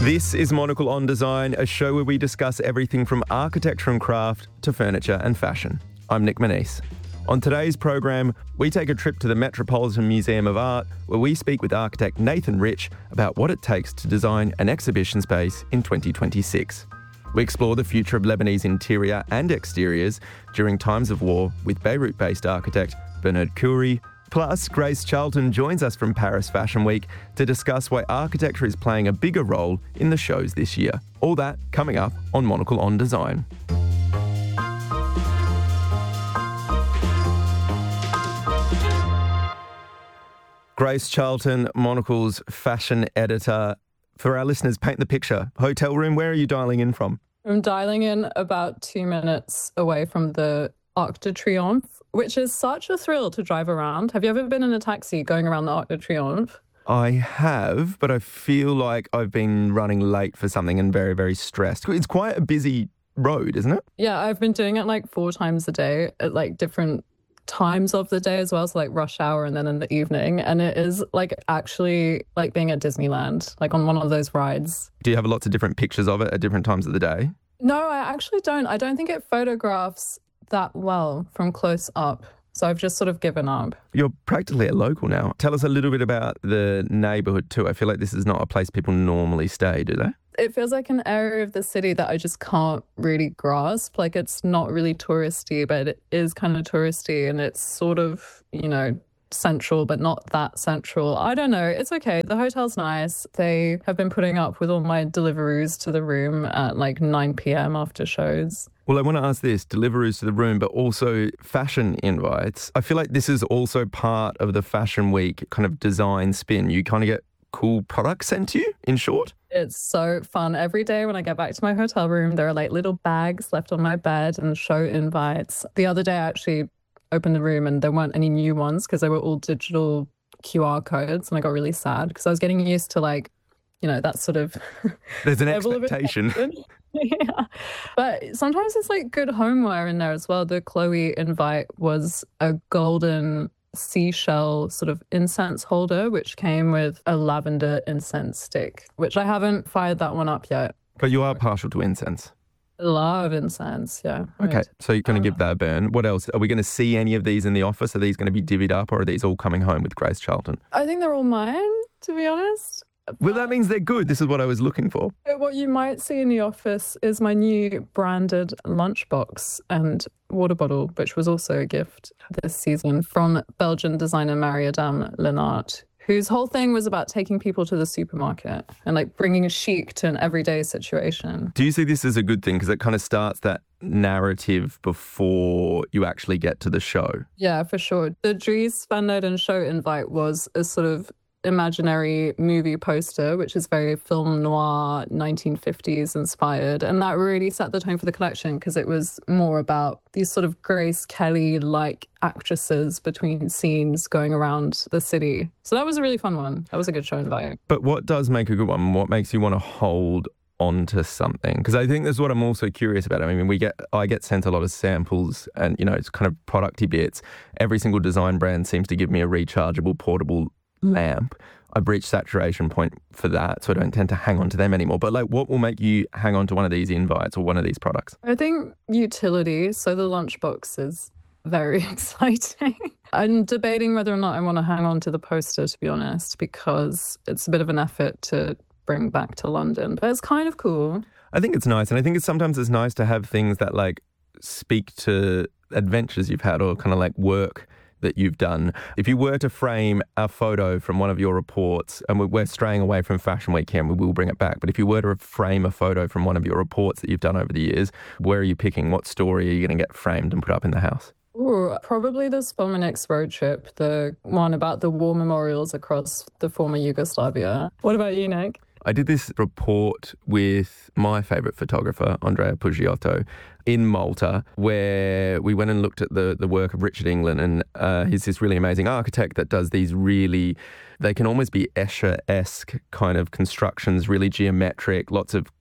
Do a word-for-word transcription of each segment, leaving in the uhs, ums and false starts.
This is Monocle on Design, a show where we discuss everything from architecture and craft to furniture and fashion. I'm Nick Manise. On today's program, we take a trip to the Metropolitan Museum of Art, where we speak with architect Nathan Rich about what it takes to design an exhibition space in twenty twenty-six. We explore the future of Lebanese interior and exteriors during times of war with Beirut-based architect Bernard Khoury. Plus, Grace Charlton joins us from Paris Fashion Week to discuss why architecture is playing a bigger role in the shows this year. All that coming up on Monocle on Design. Grace Charlton, Monocle's fashion editor. For our listeners, paint the picture. Hotel room, where are you dialing in from? I'm dialing in about two minutes away from the Arc de Triomphe, which is such a thrill to drive around. Have you ever been in a taxi going around the Arc de Triomphe? I have, but I feel like I've been running late for something and very, very stressed. It's quite a busy road, isn't it? Yeah, I've been doing it like four times a day at like different times of the day as well, so like rush hour and then in the evening, and it is like actually like being at Disneyland, like on one of those rides. Do you have lots of different pictures of it at different times of the day? No, I actually don't. I don't think it photographs that well from close up, so I've just sort of given up. You're practically a local now. Tell us a little bit about the neighbourhood too. I feel like this is not a place people normally stay, do they? It feels like an area of the city that I just can't really grasp. Like, it's not really touristy, but it is kind of touristy, and it's sort of, you know, central, but not that central. I don't know. It's okay. The hotel's nice. They have been putting up with all my Deliveroo's to the room at like nine p.m. after shows. Well, I want to ask this, Deliveroo's to the room, but also fashion invites. I feel like this is also part of the Fashion Week kind of design spin. You kind of get cool products sent to you, in short? It's so fun. Every day when I get back to my hotel room, there are like little bags left on my bed and show invites. The other day I actually opened the room and there weren't any new ones because they were all digital Q R codes, and I got really sad because I was getting used to, like, you know, that sort of there's an expectation. Yeah. But sometimes it's like good homeware in there as well. The Chloe invite was a golden seashell sort of incense holder, which came with a lavender incense stick, which I haven't fired that one up yet. But you are partial to incense. Love incense, yeah. Okay, so you're going to give that a burn. What else? Are we going to see any of these in the office? Are these going to be divvied up, or are these all coming home with Grace Charlton? I think they're all mine, to be honest. Well, that means they're good. This is what I was looking for. What you might see in the office is my new branded lunchbox and water bottle, which was also a gift this season from Belgian designer Marie-Adam Lennart, whose whole thing was about taking people to the supermarket and like bringing a chic to an everyday situation. Do you see this as a good thing? Because it kind of starts that narrative before you actually get to the show. Yeah, for sure. The Dries Van Noten show invite was a sort of imaginary movie poster, which is very film noir, nineteen fifties inspired. And that really set the tone for the collection because it was more about these sort of Grace Kelly-like actresses between scenes going around the city. So that was a really fun one. That was a good show invite. But what does make a good one? What makes you want to hold onto something? Because I think that's what I'm also curious about. I mean, we get I get sent a lot of samples and, you know, it's kind of producty bits. Every single design brand seems to give me a rechargeable portable lamp. I've reached saturation point for that, so I don't tend to hang on to them anymore. But like, what will make you hang on to one of these invites or one of these products? I think utility. So the lunchbox is very exciting. I'm debating whether or not I want to hang on to the poster, to be honest, because it's a bit of an effort to bring back to London, but it's kind of cool. I think it's nice, and I think it's sometimes it's nice to have things that like speak to adventures you've had or kind of like work that you've done. If you were to frame a photo from one of your reports, and we're straying away from Fashion Week here and we will bring it back, but if you were to frame a photo from one of your reports that you've done over the years, where are you picking? What story are you going to get framed and put up in the house? Ooh, probably the Spomenix road trip, the one about the war memorials across the former Yugoslavia. What about you, Nick? I did this report with my favourite photographer, Andrea Puggiotto, in Malta, where we went and looked at the, the work of Richard England, and uh, he's this really amazing architect that does these really, they can almost be Escher-esque kind of constructions, really geometric, lots of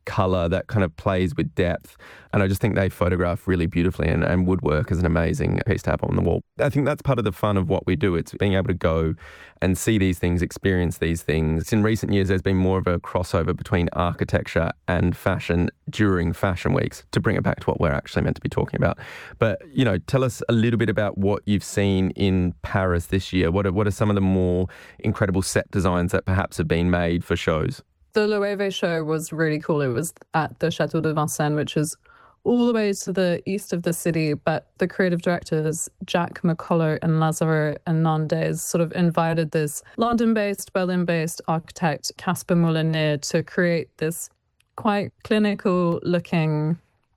colour that kind of plays with depth. And I just think they photograph really beautifully, and, and woodwork is an amazing piece to have on the wall. I think that's part of the fun of what we do. It's being able to go and see these things, experience these things. In recent years, there's been more of a crossover between architecture and fashion during fashion weeks, to bring it back to what we're actually meant to be talking about. But, you know, tell us a little bit about what you've seen in Paris this year. What are, what are some of the more incredible set designs that perhaps have been made for shows? The Loewe show was really cool. It was at the Château de Vincennes, which is all the way to the east of the city. But the creative directors, Jack McCullough and Lazare Hernandez, sort of invited this London-based, Berlin-based architect, Casper Molyneux, to create this quite clinical-looking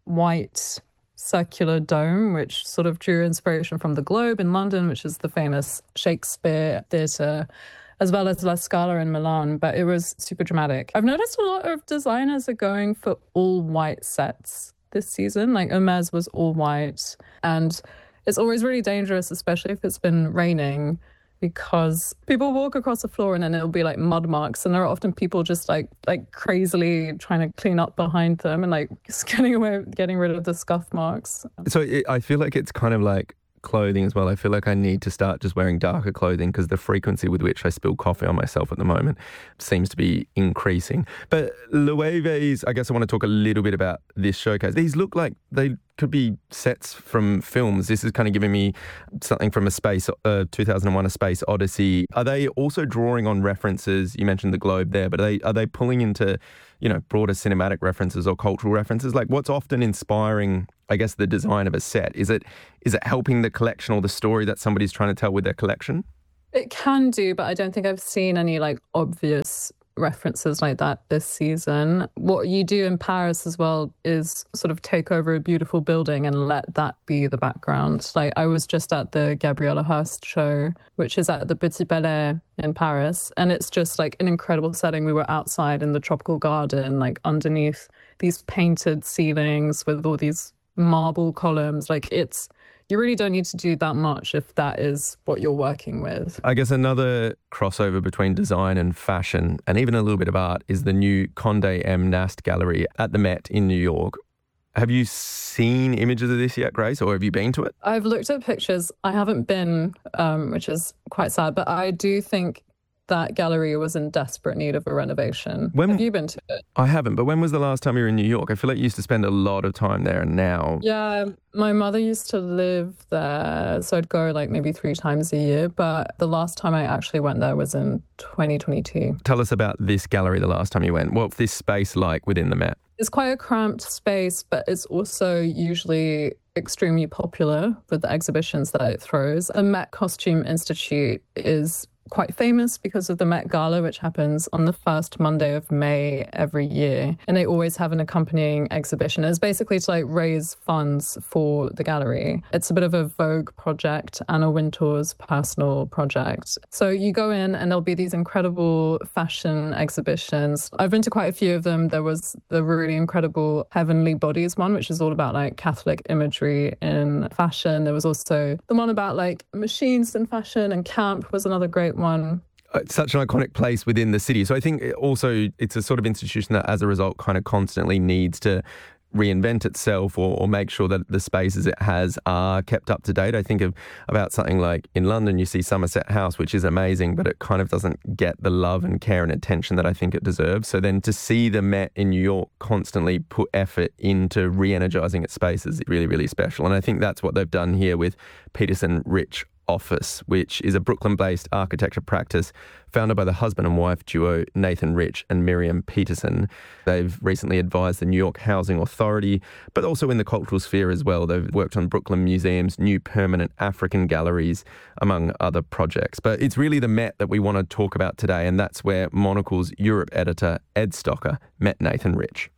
white circular dome, which sort of drew inspiration from the Globe in London, which is the famous Shakespeare theatre, as well as La Scala in Milan, but it was super dramatic. I've noticed a lot of designers are going for all white sets this season. Like Hermès was all white, and it's always really dangerous, especially if it's been raining, because people walk across the floor and then it'll be like mud marks, and there are often people just like like crazily trying to clean up behind them and like just getting away, getting rid of the scuff marks. So it, I feel like it's kind of like clothing as well. I feel like I need to start just wearing darker clothing because the frequency with which I spill coffee on myself at the moment seems to be increasing. But Loewe's, I guess I want to talk a little bit about this showcase. These look like they could be sets from films. This is kind of giving me something from a space, uh, two thousand one: A Space Odyssey. Are they also drawing on references? You mentioned the Globe there, but are they, are they pulling into, you know, broader cinematic references or cultural references? Like, what's often inspiring, I guess, the design of a set? Is it is it helping the collection or the story that somebody's trying to tell with their collection? It can do, but I don't think I've seen any like obvious references like that this season. What you do in Paris as well is sort of take over a beautiful building and let that be the background. Like, I was just at the Gabriela Hearst show, which is at the Petit Palais in Paris, and it's just like an incredible setting. We were outside in the tropical garden, like underneath these painted ceilings with all these marble columns. Like, it's you really don't need to do that much if that is what you're working with. I guess another crossover between design and fashion, and even a little bit of art, is the new Condé M. Nast Gallery at the Met in New York. Have you seen images of this yet, Grace, or have you been to it? I've looked at pictures. I haven't been, um, which is quite sad, but I do think that gallery was in desperate need of a renovation. When, have you been to it? I haven't, but when was the last time you were in New York? I feel like you used to spend a lot of time there, and now... Yeah, my mother used to live there, so I'd go like maybe three times a year, but the last time I actually went there was in twenty twenty-two. Tell us about this gallery the last time you went. What's this space like within the Met? It's quite a cramped space, but it's also usually extremely popular with the exhibitions that it throws. The Met Costume Institute is quite famous because of the Met Gala, which happens on the first Monday of May every year. And they always have an accompanying exhibition. It's basically to like raise funds for the gallery. It's a bit of a Vogue project, Anna Wintour's personal project. So you go in and there'll be these incredible fashion exhibitions. I've been to quite a few of them. There was the really incredible Heavenly Bodies one, which is all about like Catholic imagery in fashion. There was also the one about like machines in fashion, and camp was another great one. It's such an iconic place within the city. So I think also it's a sort of institution that as a result kind of constantly needs to reinvent itself or, or make sure that the spaces it has are kept up to date. I think of about something like in London, you see Somerset House, which is amazing, but it kind of doesn't get the love and care and attention that I think it deserves. So then to see the Met in New York constantly put effort into re-energizing its spaces is really, really special. And I think that's what they've done here with Peterson Rich Office, which is a Brooklyn-based architecture practice founded by the husband and wife duo Nathan Rich and Miriam Peterson. They've recently advised the New York Housing Authority, but also in the cultural sphere as well. They've worked on Brooklyn Museum's new permanent African galleries, among other projects. But it's really the Met that we want to talk about today, and that's where Monocle's Europe editor Ed Stocker met Nathan Rich.